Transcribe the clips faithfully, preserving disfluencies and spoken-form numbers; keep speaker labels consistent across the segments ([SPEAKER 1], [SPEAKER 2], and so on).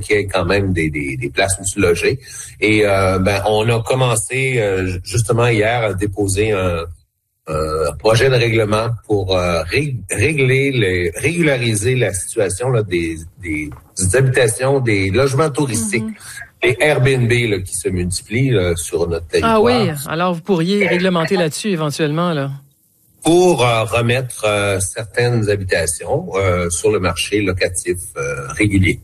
[SPEAKER 1] qu'il y ait quand même des, des, des places où se loger. Et euh, ben, on a commencé euh, justement hier à déposer un, un projet de règlement pour euh, ré, régler, les, régulariser la situation là, des, des, des habitations, des logements touristiques. Mm-hmm. Les Airbnb là, qui se multiplient là, sur notre territoire.
[SPEAKER 2] Ah oui, alors vous pourriez réglementer là-dessus éventuellement, là.
[SPEAKER 1] Pour euh, remettre euh, certaines habitations euh, sur le marché locatif euh, régulier.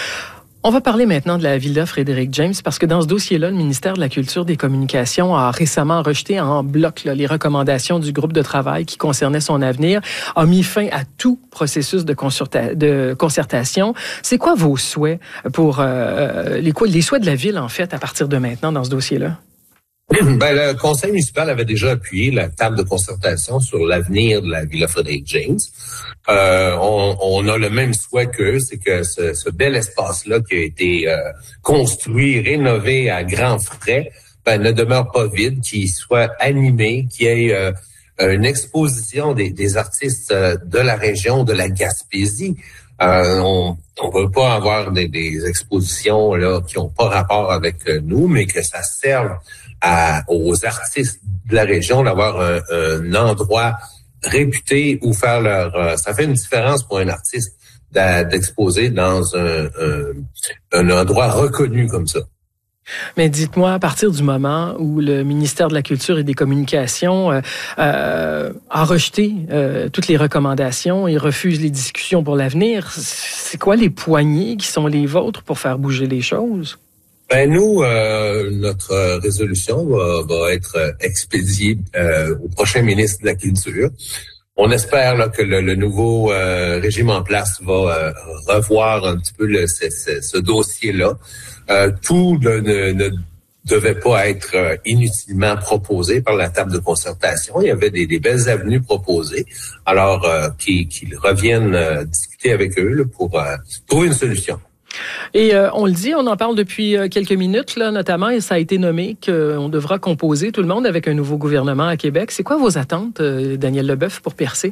[SPEAKER 2] On va parler maintenant de la villa Frédéric James parce que dans ce dossier-là, le ministère de la Culture et des Communications a récemment rejeté en bloc là, les recommandations du groupe de travail qui concernait son avenir, a mis fin à tout processus de, consulta- de concertation. C'est quoi vos souhaits pour euh, les, les souhaits de la ville, en fait, à partir de maintenant dans ce dossier-là?
[SPEAKER 1] Ben, le conseil municipal avait déjà appuyé la table de concertation sur l'avenir de la Villa Frédéric James. Euh, on, on a le même souhait qu'eux, c'est que ce, ce bel espace-là qui a été euh, construit, rénové à grands frais, ben, ne demeure pas vide, qu'il soit animé, qu'il y ait euh, une exposition des, des artistes de la région, de la Gaspésie. Euh, on on veut pas avoir des, des expositions là qui ont pas rapport avec nous, mais que ça serve à, aux artistes de la région d'avoir un, un endroit réputé où faire leur... Euh, ça fait une différence pour un artiste d'exposer dans un, un, un endroit reconnu comme ça.
[SPEAKER 2] Mais dites-moi, à partir du moment où le ministère de la Culture et des Communications euh, euh, a rejeté euh, toutes les recommandations et refuse les discussions pour l'avenir, c'est quoi les poignées qui sont les vôtres pour faire bouger les choses?
[SPEAKER 1] Ben nous, euh, notre résolution va, va être expédiée euh, au prochain ministre de la Culture. On espère là, que le, le nouveau euh, régime en place va euh, revoir un petit peu le, ce, ce, ce dossier-là. Euh, tout ne, ne, ne devait pas être euh, inutilement proposé par la table de concertation. Il y avait des, des belles avenues proposées. Alors, euh, qu'ils qu'ils reviennent euh, discuter avec eux là, pour euh, trouver une solution.
[SPEAKER 2] Et euh, on le dit, on en parle depuis euh, quelques minutes, là, notamment, et ça a été nommé qu'on devra composer tout le monde avec un nouveau gouvernement à Québec. C'est quoi vos attentes, euh, Daniel Leboeuf, pour percer?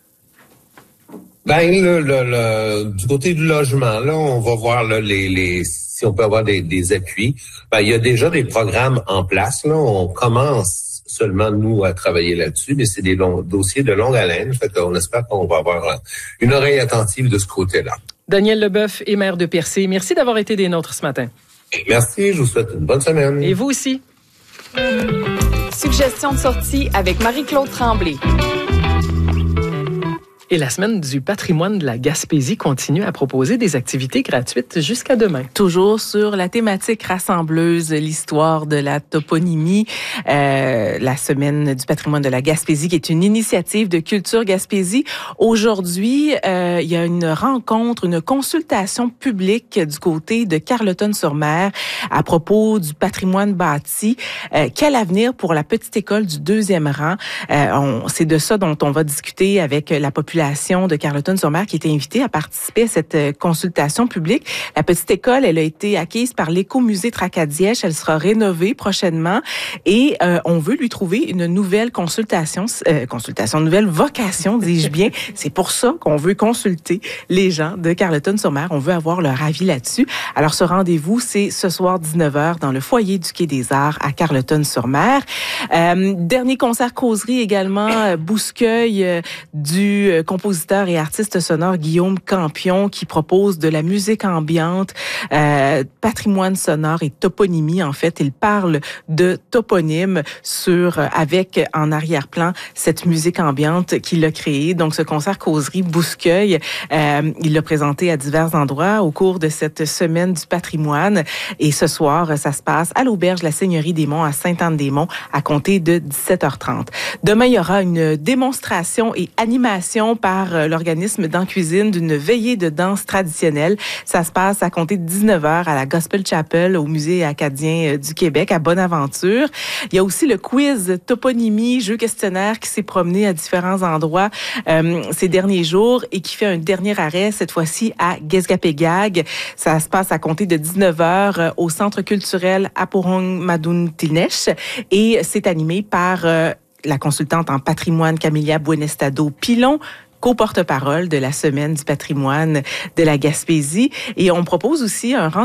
[SPEAKER 1] Ben, le, le, le, du côté du logement, là, on va voir là, les, les, si on peut avoir des, des appuis. Ben, il y a déjà des programmes en place. Là, on commence seulement, nous, à travailler là-dessus, mais c'est des longs, dossiers de longue haleine. Fait qu'on espère qu'on va avoir une oreille attentive de ce côté-là.
[SPEAKER 2] Daniel Leboeuf est maire de Percé. Merci d'avoir été des nôtres ce matin.
[SPEAKER 1] Merci, je vous souhaite une bonne semaine.
[SPEAKER 2] Et vous aussi.
[SPEAKER 3] Suggestion de sortie avec Marie-Claude Tremblay.
[SPEAKER 2] Et la semaine du patrimoine de la Gaspésie continue à proposer des activités gratuites jusqu'à demain.
[SPEAKER 4] Toujours sur la thématique rassembleuse, l'histoire de la toponymie, euh, la semaine du patrimoine de la Gaspésie, qui est une initiative de Culture Gaspésie. Aujourd'hui, euh, il y a une rencontre, une consultation publique du côté de Carleton-sur-Mer à propos du patrimoine bâti. Euh, quel avenir pour la petite école du deuxième rang? Euh, on, c'est de ça dont on va discuter avec la population de Carleton-sur-Mer qui était invitée à participer à cette consultation publique. La petite école, elle a été acquise par l'écomusée Tracadie-Esche. Elle sera rénovée prochainement et euh, on veut lui trouver une nouvelle consultation, euh, consultation, nouvelle vocation, dis-je bien. C'est pour ça qu'on veut consulter les gens de Carleton-sur-Mer. On veut avoir leur avis là-dessus. Alors, ce rendez-vous, c'est ce soir dix-neuf heures dans le foyer du Quai des Arts à Carleton-sur-Mer. Euh, dernier concert causerie également, euh, Bousqueuil euh, du euh, compositeur et artiste sonore Guillaume Campion qui propose de la musique ambiante, euh, patrimoine sonore et toponymie. En fait, il parle de toponyme sur avec en arrière-plan cette musique ambiante qu'il a créée. Donc, ce concert causerie Bousqueuil, euh, il l'a présenté à divers endroits au cours de cette semaine du patrimoine. Et ce soir, ça se passe à l'auberge La Seigneurie des Monts à Sainte-Anne-des-Monts à compter de dix-sept heures trente. Demain, il y aura une démonstration et animation par l'organisme Dans Cuisine d'une veillée de danse traditionnelle. Ça se passe à compter de dix-neuf heures à la Gospel Chapel au Musée acadien du Québec à Bonaventure. Il y a aussi le quiz toponymie, jeu questionnaire qui s'est promené à différents endroits euh, ces derniers jours et qui fait un dernier arrêt cette fois-ci à Guesgapégag. Ça se passe à compter de dix-neuf heures au Centre culturel Aporong Maduntinesh et c'est animé par euh, la consultante en patrimoine Camilla Buenestado Pilon, co-porte-parole de la semaine du patrimoine de la Gaspésie. Et on propose aussi un